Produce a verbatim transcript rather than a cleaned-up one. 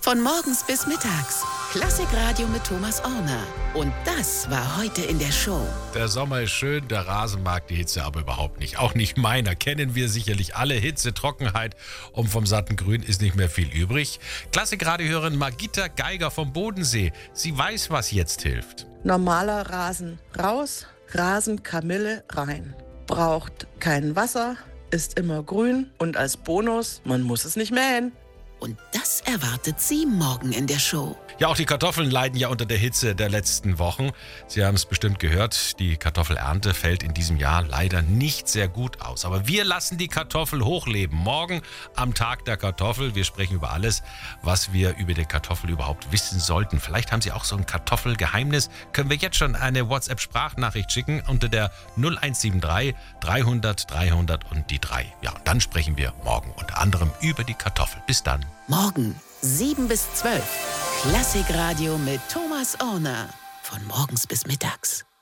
Von morgens bis mittags. Klassikradio mit Thomas Orner. Und das war heute in der Show. Der Sommer ist schön, der Rasen mag die Hitze aber überhaupt nicht. Auch nicht meiner. Kennen wir sicherlich alle. Hitze, Trockenheit und vom satten Grün ist nicht mehr viel übrig. Klassikradiohörerin Margita Geiger vom Bodensee. Sie weiß, was jetzt hilft. Normaler Rasen raus, Rasenkamille rein. Braucht kein Wasser, ist immer grün und als Bonus, man muss es nicht mähen. Und das erwartet Sie morgen in der Show. Ja, auch die Kartoffeln leiden ja unter der Hitze der letzten Wochen. Sie haben es bestimmt gehört, die Kartoffelernte fällt in diesem Jahr leider nicht sehr gut aus. Aber wir lassen die Kartoffel hochleben. Morgen am Tag der Kartoffel. Wir sprechen über alles, was wir über die Kartoffel überhaupt wissen sollten. Vielleicht haben Sie auch so ein Kartoffelgeheimnis. Können wir jetzt schon eine WhatsApp-Sprachnachricht schicken unter der null eins sieben drei dreihundert dreihundert und die drei. Ja, und dann sprechen wir morgen unter anderem über die Kartoffel. Bis dann. Morgen sieben bis zwölf. Klassikradio mit Thomas Orner. Von morgens bis mittags.